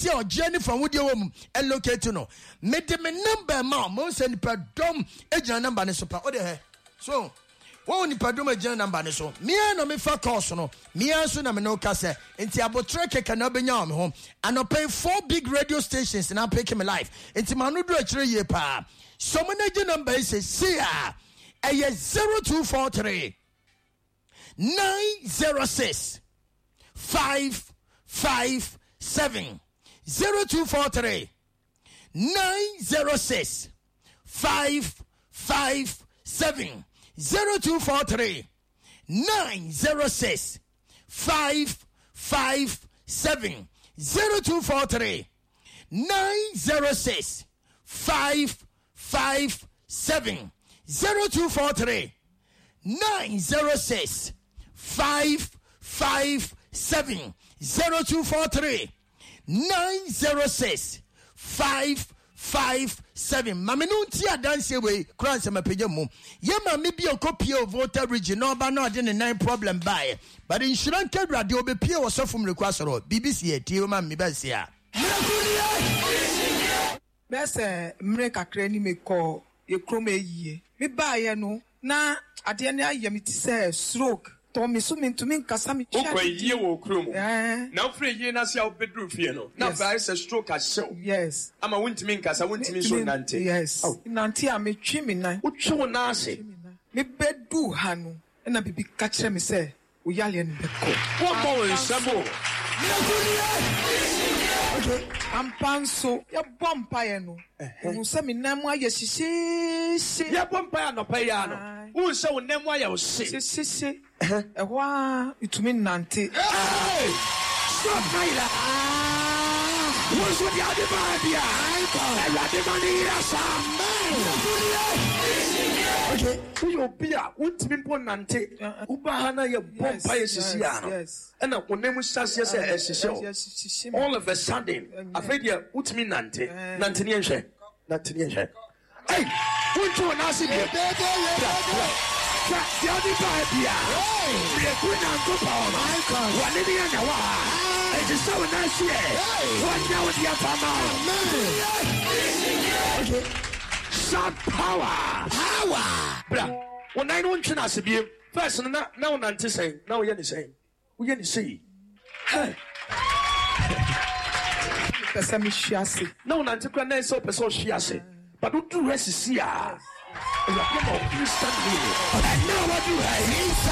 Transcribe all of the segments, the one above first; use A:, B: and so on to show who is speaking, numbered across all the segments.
A: or Jenny from Woody Woman and locate to know. Made them a number more, most and per dom agent number and super. So, one paduma agent number so. Me and me for course no. Me and soon I'm no cassa. And Tiabo Trek cannot be young home. And I'll pay 4 big radio stations and I'll pick him alive. And Timanu do a 3 year pa. So many agent number is see a 0243 906 557 0243 906 557 0243 906 557 0243 906 557 0243 906 557 0243 906 557. Maminunti adanse we kranse mapeja mu. Ye ma me bi okopie o voter region no ba no de 9 problem buy. But insurance card radio be pie osofum request ro. BBC eti o ma me ba sia.
B: Bese mre kakra ni me ko ye krom eyiye. Me ba ye no na ade na aye me ti say stroke. To me so me to me nkasa me
C: cha. Okwa yiye wo krom. Na ofre yiye na sia obedru fie no. Na fa is a stroke a show.
B: Yes.
C: Ama wontimi nkasa wontimi so nante.
B: Yes. Nante a me twi me nan.
C: Wo twi wo na ase.
B: Me bedu ha no. Na bibi ka kire me say wo yale no be ko.
C: Wo bo nsabo.
B: Okay, I'm panso. Ya bompa ye no. Wo se me nan mu aye hihye.
C: Ya bompa ya no pa ya no. Wo se wo nan mu aye wo
B: hihye. Ewa itumi nante.
C: Hey! Stop Naila. What's with the other barbia? Okay, you be a would be born nante. Ubahana your bompa is yes. And a name was as all of a sudden, afraid you would mean nante. Nantinian. Hey, what you want to the other barbia. We are going on to power. What did you know? It is so nice. What now with your family? Okay. Shot power. Bra. When I don't chance to be first, now Nanti saying, now you're saying, we can see. Hey.
B: The same shiasi.
C: No, Nanti can so person shiasi. But don't do rest is here. You stand here. I know what you have.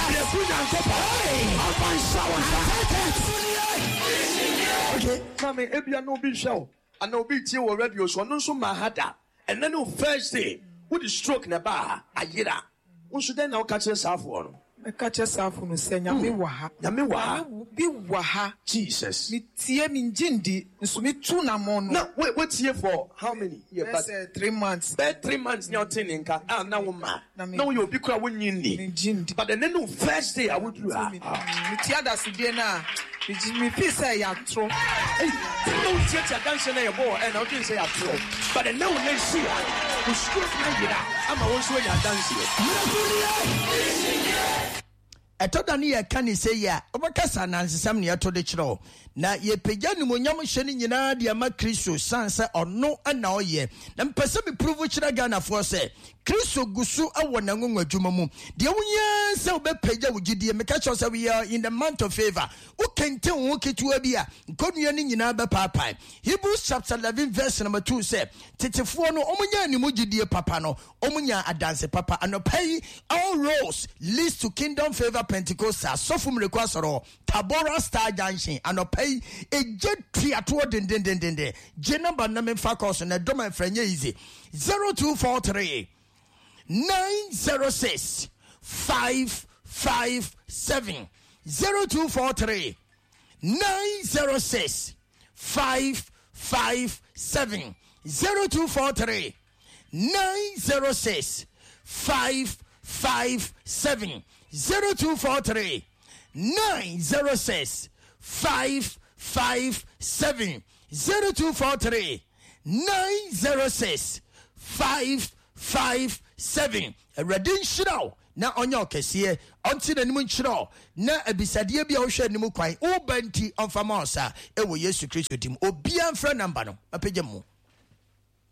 C: Okay, Mammy, Ebia no be show. I know be tea or radio, so no so my hada. And then on Thursday, with the stroke in the bar, I get that. What should then now catch yourself one?
B: I catch yourself from saying, Yamiwaha, be waha, Jesus. Me tea in Jindi, so me tuna mon.
C: Now, what's here for? How many years?
B: 3 months.
C: 3 months now, tinning car. Now, no, you'll be crying when you need Jindi. But then on Thursday, I would do that.
B: Tiada Sibiana. Me feel say ya tro.
C: Hey, don't take your dancing a boy and I'll just say ya tro. But then no one see her. You stroke my get out. I'm also ya dancing.
A: I told Dania can you say ya? Obakasa and some near to the chro. Na ye pejani munyam shedding yina the ama Christo sansa or no and now ye. Then person prove which Gana for say. Christo gusu awanangu jumamu. The unya so be peja with GD and catch us we are in the month of favor. Who can tell woke to a beer? God yearning in Abba Papa. Hebrews chapter 11 verse number 2 say, Titifuano omunya ni mujidi papano, omunya adanse papa and pay all roads leads to kingdom favor Pentecostal. So from request or Tabora Star Junction and pay a jet triatua den. Jenamba namen fakos and a doma friend easy 0243 906 557 0243 906 557 0243 906 557 0243 906 557 0243 906 557 a redemption na onye okesiye onti na nimu nkyerɛ na abisadeɛ bi a wohwɛ nimu kwan woba nti ɔmfama osa ewo Yesu Kristo dim obia mfra number no apagya mu